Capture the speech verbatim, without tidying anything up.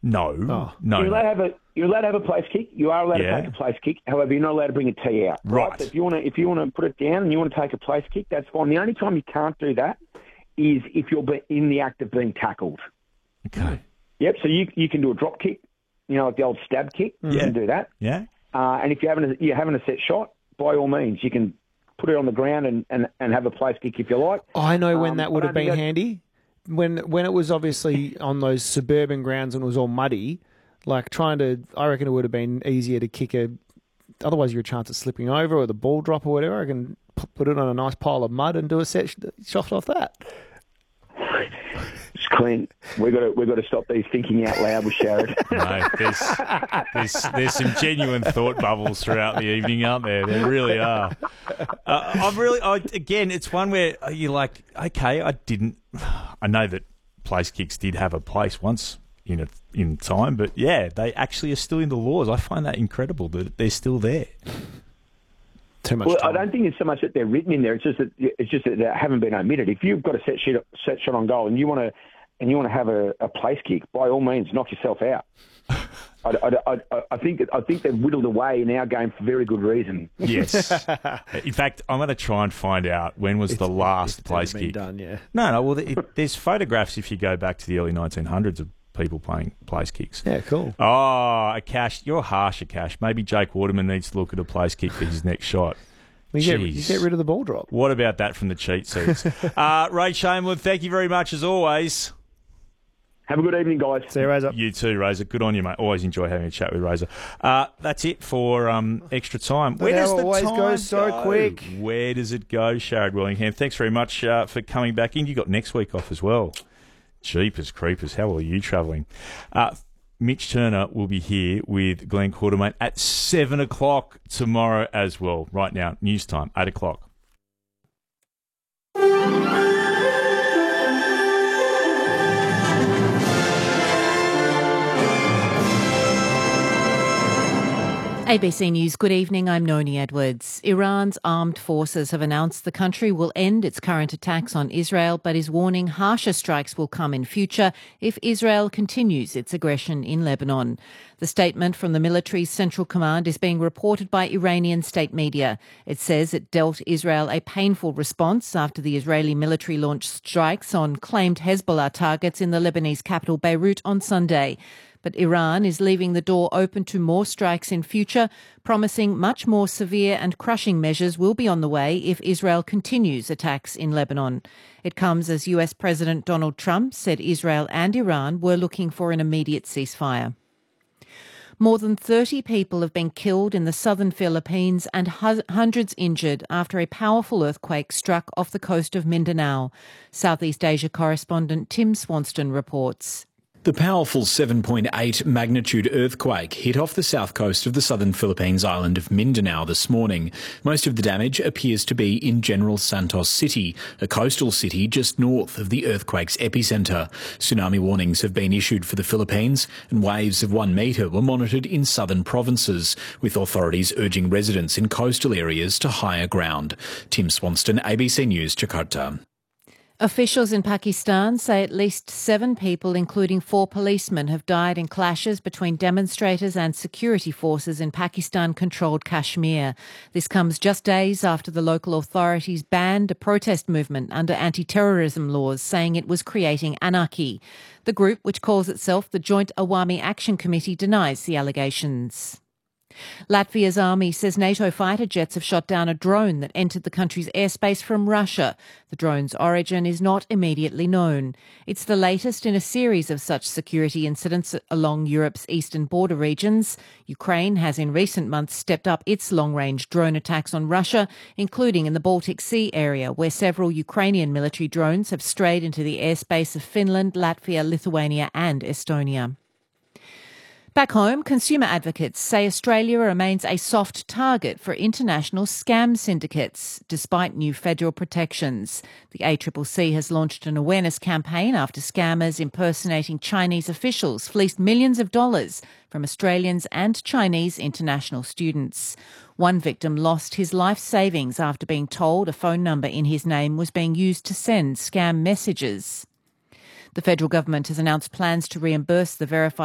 No, Oh. no. You're allowed to have a you're allowed to have a place kick. You are allowed Yeah. to take a place kick. However, you're not allowed to bring a tee out. Right. So if you want to if you want to put it down and you want to take a place kick, that's fine. The only time you can't do that is if you're be- in the act of being tackled. Okay. Yep. So you you can do a drop kick, you know, like the old stab kick. You Yeah. can do that. Yeah. Uh, and if you're having a, you're having a set shot, by all means, you can put it on the ground and, and, and have a place kick if you like. I know when Um, that I would don't have been think that- handy. When when it was obviously on those suburban grounds and it was all muddy, like trying to, I reckon it would have been easier to kick a, otherwise you're a chance of slipping over or the ball drop or whatever. I can p- put it on a nice pile of mud and do a set sh- shot off that. It's Clint, we've got to we've got to stop these thinking out loud with Sharad. No, there's, there's there's some genuine thought bubbles throughout the evening, aren't there? There really are. Uh, I'm really, I, again, it's one where you're like, okay, I didn't, I know that place kicks did have a place once in a, in time, but yeah, they actually are still in the laws. I find that incredible that they're still there. Too much Well, time. I don't think it's so much that they're written in there. It's just that it's just that they haven't been omitted. If you've got a set shot, set shot on goal and you want to and you want to have a, a place kick, by all means, knock yourself out. I, I, I, I think that I think they've whittled away in our game for very good reason. Yes. In fact, I'm going to try and find out when was the last It's place been kick. done, yeah. No, no. Well, it, there's photographs if you go back to the early nineteen hundreds of people playing place kicks. Yeah, cool. Oh, Akash, you're harsh, Akash. Maybe Jake Waterman needs to look at a place kick for his next shot. You get, you Jeez. get rid of the ball drop. What about that from the cheat sheets? uh, Ray Chamberlain, thank you very much as always. Have a good evening, guys. See you, Razor. You too, Razor. Good on you, mate. Always enjoy having a chat with Razor. Uh, that's it for um, extra time. Where The does hour the always time goes so go? quick. Where does it go, Sharad Willingham? Thanks very much uh, for coming back in. You got next week off as well. Jeepers creepers, how are you travelling? Uh, Mitch Turner will be here with Glenn Quartermain at seven o'clock tomorrow as well. Right now, news time, eight o'clock. A B C News, good evening, I'm Noni Edwards. Iran's armed forces have announced the country will end its current attacks on Israel, but is warning harsher strikes will come in future if Israel continues its aggression in Lebanon. The statement from the military's Central Command is being reported by Iranian state media. It says it dealt Israel a painful response after the Israeli military launched strikes on claimed Hezbollah targets in the Lebanese capital Beirut on Sunday. But Iran is leaving the door open to more strikes in future, promising much more severe and crushing measures will be on the way if Israel continues attacks in Lebanon. It comes as U S President Donald Trump said Israel and Iran were looking for an immediate ceasefire. More than thirty people have been killed in the southern Philippines and hu- hundreds injured after a powerful earthquake struck off the coast of Mindanao. Southeast Asia correspondent Tim Swanston reports. The powerful seven point eight magnitude earthquake hit off the south coast of the southern Philippines island of Mindanao this morning. Most of the damage appears to be in General Santos City, a coastal city just north of the earthquake's epicentre. Tsunami warnings have been issued for the Philippines, and waves of one metre were monitored in southern provinces, with authorities urging residents in coastal areas to higher ground. Tim Swanston, A B C News, Jakarta. Officials in Pakistan say at least seven people, including four policemen, have died in clashes between demonstrators and security forces in Pakistan-controlled Kashmir. This comes just days after the local authorities banned a protest movement under anti-terrorism laws, saying it was creating anarchy. The group, which calls itself the Joint Awami Action Committee, denies the allegations. Latvia's army says NATO fighter jets have shot down a drone that entered the country's airspace from Russia. The drone's origin is not immediately known. It's the latest in a series of such security incidents along Europe's eastern border regions. Ukraine has in recent months stepped up its long-range drone attacks on Russia, including in the Baltic Sea area, where several Ukrainian military drones have strayed into the airspace of Finland, Latvia, Lithuania and Estonia. Back home, consumer advocates say Australia remains a soft target for international scam syndicates, despite new federal protections. The A C C C has launched an awareness campaign after scammers impersonating Chinese officials fleeced millions of dollars from Australians and Chinese international students. One victim lost his life savings after being told a phone number in his name was being used to send scam messages. The federal government has announced plans to reimburse the verified